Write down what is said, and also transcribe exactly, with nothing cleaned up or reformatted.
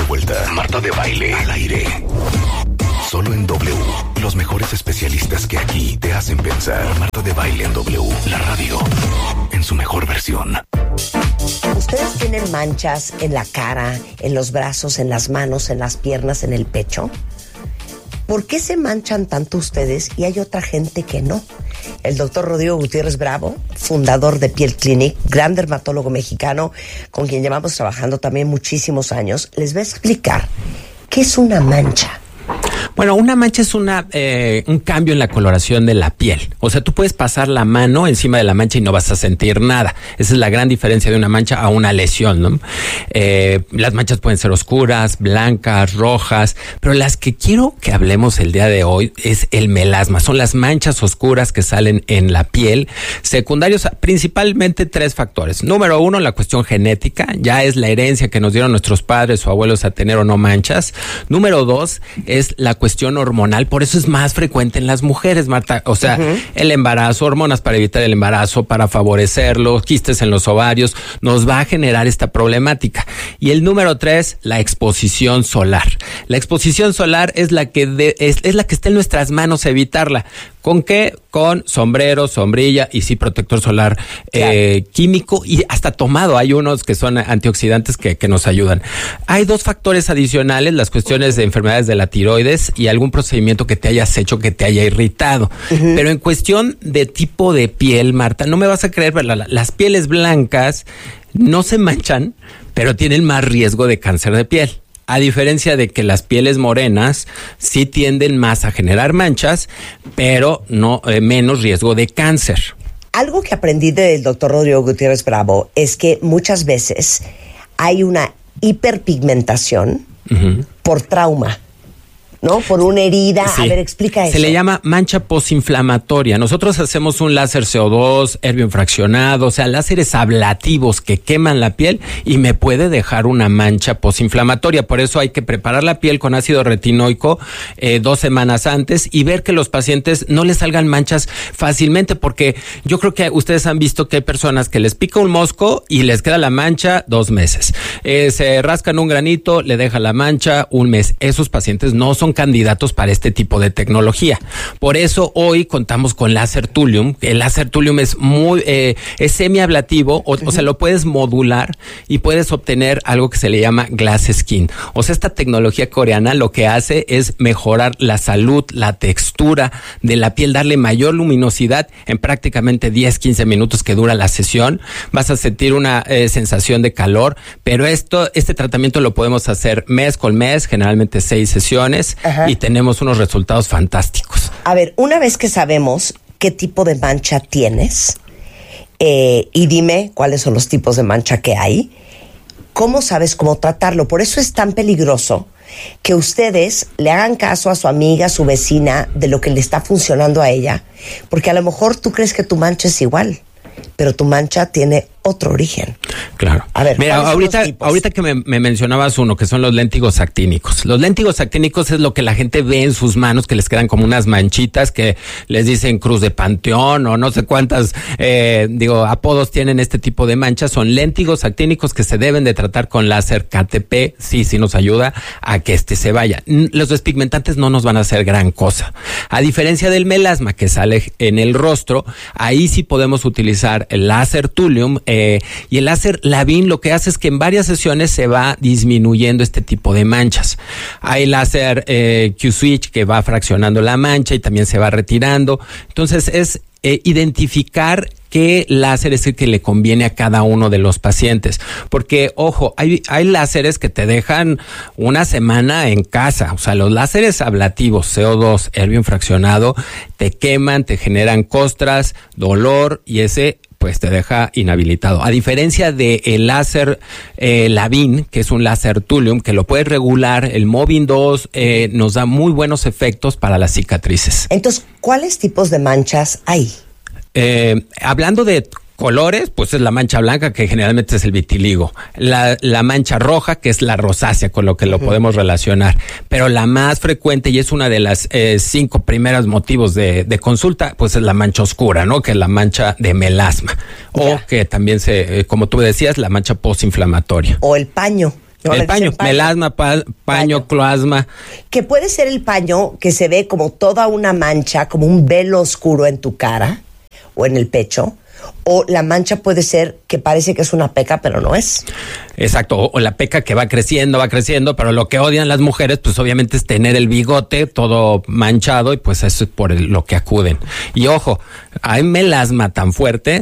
vuelta. Marta de Baile al aire. Solo en W. Los mejores especialistas que aquí te hacen pensar. Marta de Baile en W. La radio en su mejor versión. ¿Ustedes tienen manchas en la cara, en los brazos, en las manos, en las piernas, en el pecho? ¿Por qué se manchan tanto ustedes y hay otra gente que no? El doctor Rodrigo Gutiérrez Bravo, fundador de Piel Clinic, gran dermatólogo mexicano, con quien llevamos trabajando también muchísimos años, les va a explicar qué es una mancha. Bueno, una mancha es una eh, un cambio en la coloración de la piel. O sea, tú puedes pasar la mano encima de la mancha y no vas a sentir nada. Esa es la gran diferencia de una mancha a una lesión, ¿no? Eh, las manchas pueden ser oscuras, blancas, rojas, pero las que quiero que hablemos el día de hoy es el melasma. Son las manchas oscuras que salen en la piel, secundarios principalmente tres factores. Número uno, la cuestión genética. Ya es la herencia que nos dieron nuestros padres o abuelos a tener o no manchas. Número dos, es la cuestión hormonal, por eso es más frecuente en las mujeres, Marta. O sea, uh-huh. el embarazo, hormonas para evitar el embarazo, para favorecerlo, quistes en los ovarios, nos va a generar esta problemática. Y el número tres, la exposición solar. La exposición solar es la que de, es, es la que está en nuestras manos evitarla. ¿Con qué? Con sombrero, sombrilla y sí protector solar eh, claro. químico y hasta tomado. Hay unos que son antioxidantes que, que nos ayudan. Hay dos factores adicionales, las cuestiones de enfermedades de la tiroides y algún procedimiento que te hayas hecho que te haya irritado. Uh-huh. Pero en cuestión de tipo de piel, Marta, no me vas a creer, pero la, las pieles blancas no se manchan, pero tienen más riesgo de cáncer de piel. A diferencia de que las pieles morenas sí tienden más a generar manchas, pero no eh, menos riesgo de cáncer. Algo que aprendí del doctor Rodrigo Gutiérrez Bravo es que muchas veces hay una hiperpigmentación uh-huh. por trauma, ¿no? Por una herida. Sí. A ver, explica eso. Se le llama mancha posinflamatoria. Nosotros hacemos un láser C O dos, herbioinfraccionado, o sea, láseres ablativos que queman la piel y me puede dejar una mancha posinflamatoria. Por eso hay que preparar la piel con ácido retinoico eh, dos semanas antes y ver que los pacientes no les salgan manchas fácilmente, porque yo creo que ustedes han visto que hay personas que les pica un mosco y les queda la mancha dos meses. Eh, se rascan un granito, le deja la mancha un mes. Esos pacientes no son candidatos para este tipo de tecnología. Por eso hoy contamos con láser Thulium. El láser Thulium es muy eh, es semiablativo, o, uh-huh. o sea, lo puedes modular y puedes obtener algo que se le llama glass skin. O sea, esta tecnología coreana lo que hace es mejorar la salud, la textura de la piel, darle mayor luminosidad en prácticamente diez, quince minutos que dura la sesión. Vas a sentir una eh, sensación de calor, pero esto este tratamiento lo podemos hacer mes con mes, generalmente seis sesiones. Ajá. Y tenemos unos resultados fantásticos. A ver, una vez que sabemos qué tipo de mancha tienes, eh, y dime cuáles son los tipos de mancha que hay, ¿cómo sabes cómo tratarlo? Por eso es tan peligroso que ustedes le hagan caso a su amiga, a su vecina, de lo que le está funcionando a ella, porque a lo mejor tú crees que tu mancha es igual, pero tu mancha tiene otro origen. Claro. A ver, mira, ahorita, ahorita que me, me mencionabas uno, que son los léntigos actínicos. Los léntigos actínicos es lo que la gente ve en sus manos, que les quedan como unas manchitas que les dicen cruz de panteón o no sé cuántas, eh, digo, apodos tienen este tipo de manchas. Son léntigos actínicos que se deben de tratar con láser K T P. Sí, sí nos ayuda a que este se vaya. Los despigmentantes no nos van a hacer gran cosa. A diferencia del melasma que sale en el rostro, ahí sí podemos utilizar el láser Thulium, eh, Eh, y el láser Lavin lo que hace es que en varias sesiones se va disminuyendo este tipo de manchas. Hay láser eh, Q-Switch que va fraccionando la mancha y también se va retirando. Entonces es eh, identificar qué láser es el que le conviene a cada uno de los pacientes. Porque, ojo, hay, hay láseres que te dejan una semana en casa. O sea, los láseres ablativos, C O dos, herbioinfraccionado, te queman, te generan costras, dolor y ese pues te deja inhabilitado. A diferencia de el láser eh, Lavin, que es un láser Thulium, que lo puedes regular, el Movin dos eh, nos da muy buenos efectos para las cicatrices. Entonces, ¿cuáles tipos de manchas hay? Eh, hablando de colores, pues es la mancha blanca, que generalmente es el vitiligo. La, la mancha roja, que es la rosácea, con lo que lo uh-huh. podemos relacionar. Pero la más frecuente, y es una de las eh, cinco primeros motivos de, de consulta, pues es la mancha oscura, ¿no? Que es la mancha de melasma. Yeah. O que también se, eh, como tú decías, la mancha posinflamatoria. O el paño. No, el paño, paño, melasma, pa, paño, paño, cloasma. Que puede ser el paño que se ve como toda una mancha, como un velo oscuro en tu cara o en el pecho. O la mancha puede ser que parece que es una peca, pero no es. Exacto, o, o la peca que va creciendo, va creciendo, pero lo que odian las mujeres, pues obviamente es tener el bigote todo manchado y pues eso es por el, lo que acuden. Y ojo, hay melasma tan fuerte